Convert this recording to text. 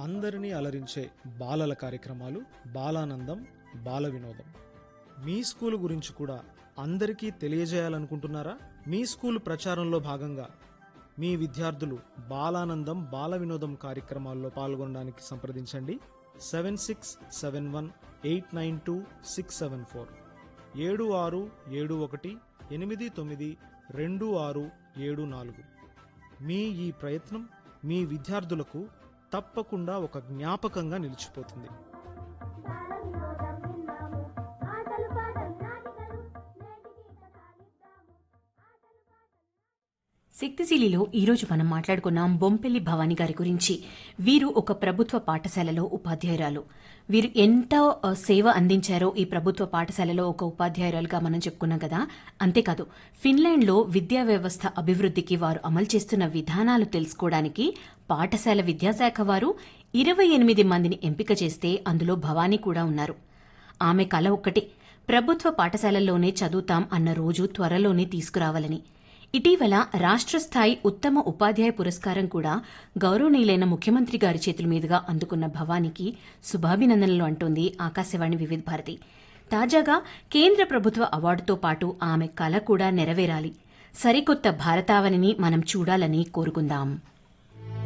అందరినీ అలరించే బాలల కార్యక్రమాలు బాలానందం బాల వినోదం. మీ స్కూల్ గురించి కూడా అందరికీ తెలియజేయాలనుకుంటున్నారా? మీ స్కూల్ ప్రచారంలో భాగంగా మీ విద్యార్థులు బాలానందం బాల వినోదం కార్యక్రమాల్లో పాల్గొనడానికి సంప్రదించండి. 7671892674 7671892674. మీ ఈ ప్రయత్నం మీ విద్యార్థులకు తప్పకుండా ఒక జ్ఞాపకంగా నిలిచిపోతుంది. శక్తిశీలిలో ఈరోజు మనం మాట్లాడుకున్నాం బొంపెల్లి భవానీ గారి గురించి. వీరు ఒక ప్రభుత్వ పాఠశాలలో ఉపాధ్యాయురాలు. వీరు ఎంతో సేవ అందించారో ఈ ప్రభుత్వ పాఠశాలలో ఒక ఉపాధ్యాయురాలుగా మనం చెప్పుకున్నాం కదా. అంతేకాదు, ఫిన్లాండ్లో విద్యా వ్యవస్థ అభివృద్ధికి వారు అమలు చేస్తున్న విధానాలు తెలుసుకోవడానికి పాఠశాల విద్యాశాఖ వారు 28 మందిని ఎంపిక చేస్తే అందులో భవానీ కూడా ఉన్నారు. ఆమె కల ఒక్కటే, ప్రభుత్వ పాఠశాలల్లోనే చదువుతాం అన్న రోజు త్వరలోనే తీసుకురావాలని. ఇటీవల రాష్ట్ర స్థాయి ఉత్తమ ఉపాధ్యాయ పురస్కారం కూడా గౌరవనీయులైన ముఖ్యమంత్రి గారి చేతుల మీదుగా అందుకున్న భవానీకి శుభాభినందనలు అంటోంది ఆకాశవాణి వివిధ భారతి. తాజాగా కేంద్ర ప్రభుత్వ అవార్డుతో పాటు ఆమె కల కూడా నెరవేరాలి. సరికొత్త భారతావనిని మనం చూడాలని కోరుకుందాం.